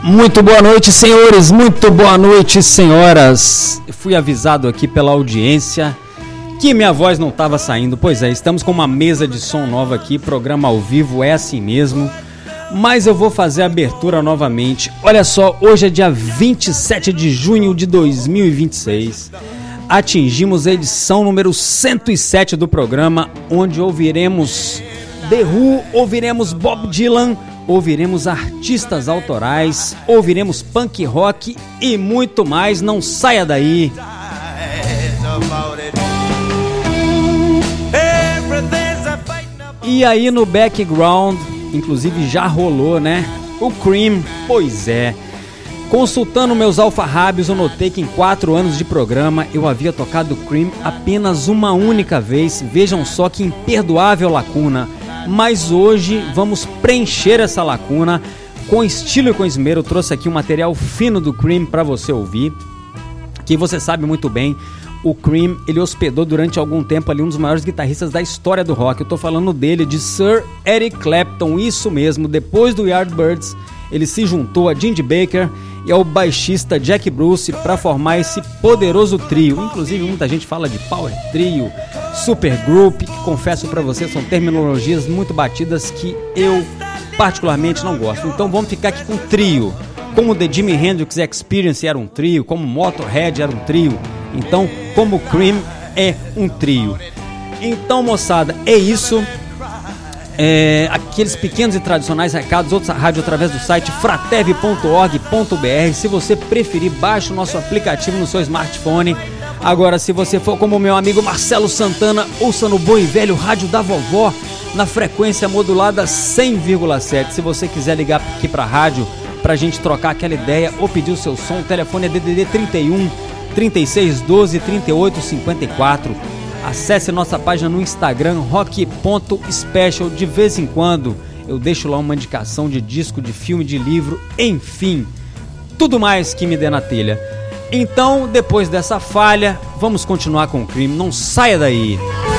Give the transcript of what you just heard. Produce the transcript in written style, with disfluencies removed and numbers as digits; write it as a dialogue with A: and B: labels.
A: Muito boa noite, senhores, muito boa noite, senhoras. Fui avisado aqui pela audiência que minha voz não estava saindo. Pois é, estamos com uma mesa de som nova aqui, programa ao vivo, é assim mesmo. Mas eu vou fazer a abertura novamente. Olha só, hoje é dia 27 de junho de 2026. Atingimos a edição número 107 do programa, onde ouviremos The Who, ouviremos Bob Dylan, ouviremos artistas autorais, ouviremos punk rock e muito mais. Não saia daí. E aí no background, inclusive já rolou, né? O Cream, pois é. Consultando meus alfarrábios, eu notei que em 4 anos de programa eu havia tocado Cream apenas uma única vez. Vejam só que imperdoável lacuna. Mas hoje vamos preencher essa lacuna com estilo e com esmero. Eu trouxe aqui um material fino do Cream para você ouvir, que você sabe muito bem. O Cream, ele hospedou durante algum tempo ali um dos maiores guitarristas da história do rock. Eu tô falando dele, de Sir Eric Clapton, isso mesmo. Depois do Yardbirds, ele se juntou a Ginger Baker e ao baixista Jack Bruce para formar esse poderoso trio. Inclusive muita gente fala de power trio, super group, que confesso para você são terminologias muito batidas que eu particularmente não gosto. Então vamos ficar aqui com trio, como The Jimi Hendrix Experience era um trio, como Motorhead era um trio. Então, como Cream é um trio. Então, moçada, é isso. Aqueles pequenos e tradicionais recados, outros rádio através do site fratev.org.br. Se você preferir, baixe o nosso aplicativo no seu smartphone. Agora, se você for como meu amigo Marcelo Santana, ouça no bom e velho rádio da vovó, na frequência modulada 100,7. Se você quiser ligar aqui pra rádio, pra gente trocar aquela ideia ou pedir o seu som, o telefone é DDD 31 3612 3854. Acesse nossa página no Instagram, rock.special. De vez em quando eu deixo lá uma indicação de disco, de filme, de livro, enfim, tudo mais que me dê na telha. Então, depois dessa falha, vamos continuar com o Cream. Não saia daí.